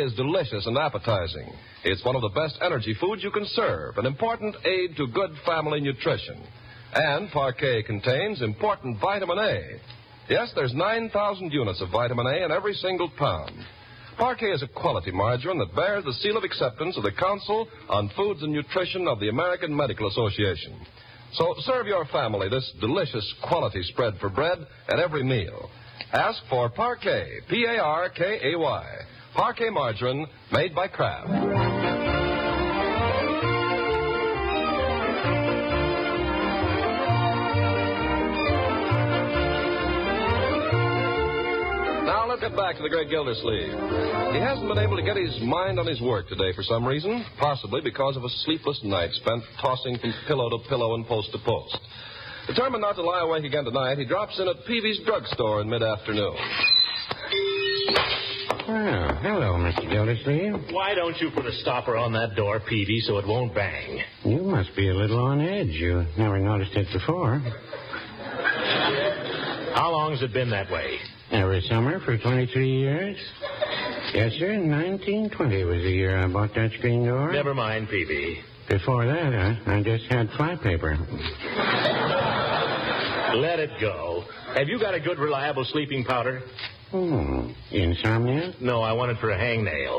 is delicious and appetizing. It's one of the best energy foods you can serve, an important aid to good family nutrition. And Parquet contains important vitamin A. Yes, there's 9,000 units of vitamin A in every single pound. Parquet is a quality margarine that bears the seal of acceptance of the Council on Foods and Nutrition of the American Medical Association. So serve your family this delicious quality spread for bread at every meal. Ask for Parquet, P-A-R-K-A-Y. Parquet margarine made by Kraft. Now let's get back to the great Gildersleeve. He hasn't been able to get his mind on his work today for some reason, possibly because of a sleepless night spent tossing from pillow to pillow and post to post. Determined not to lie awake again tonight, he drops in at Peavy's drugstore in mid-afternoon. Well, hello, Mr. Gildersleeve. Why don't you put a stopper on that door, Peavy, so it won't bang? You must be a little on edge. You never noticed it before. How long's it been that way? Every summer for 23 years. Yes, sir. 1920 was the year I bought that screen door. Never mind, Peavy. Before that, I just had flypaper. Let it go. Have you got a good, reliable sleeping powder? Insomnia? No, I want it for a hangnail.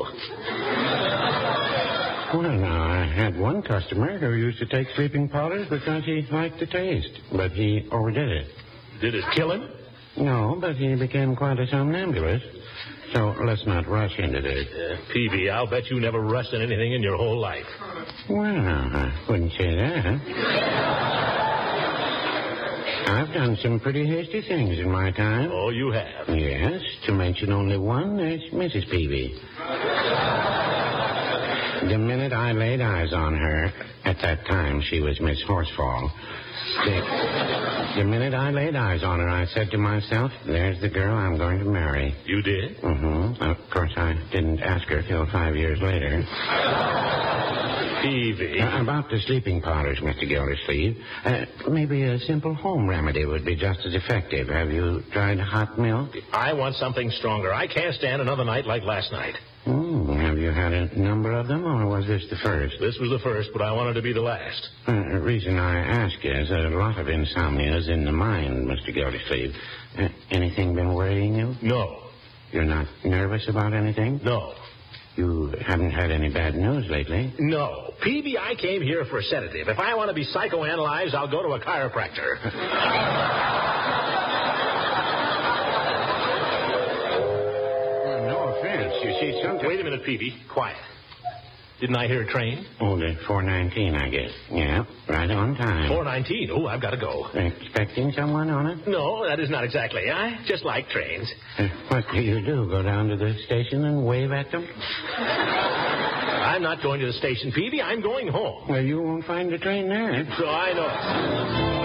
Well, now, I had one customer who used to take sleeping powders because he liked the taste, but he overdid it. Did it kill him? No, but he became quite a somnambulist. So let's not rush into this. Peavy, I'll bet you never rushed in anything in your whole life. Well, I wouldn't say that. I've done some pretty hasty things in my time. Oh, you have? Yes, to mention only one, there's Mrs. Peavy. The minute I laid eyes on her, at that time she was Miss Horsefall, the minute I laid eyes on her, I said to myself, there's the girl I'm going to marry. You did? Mm-hmm. Of course, I didn't ask her till 5 years later. Peavy. About the sleeping powders, Mr. Gildersleeve, maybe a simple home remedy would be just as effective. Have you tried hot milk? I want something stronger. I can't stand another night like last night. Have you had a number of them, or was this the first? This was the first, but I wanted to be the last. The reason I ask is that a lot of insomnia is in the mind, Mr. Gildersleeve. Anything been worrying you? No. You're not nervous about anything? No. You haven't had any bad news lately? No. Peavy, I came here for a sedative. If I want to be psychoanalyzed, I'll go to a chiropractor. No offense. You see, something... Wait a minute, Peavy. Quiet. Didn't I hear a train? Oh, the 419, I guess. Yeah, right on time. 419? Oh, I've got to go. Expecting someone on it? No, that is not exactly. I just like trains. What do you do? Go down to the station and wave at them? I'm not going to the station, Peavy. I'm going home. Well, you won't find the train there. So I know.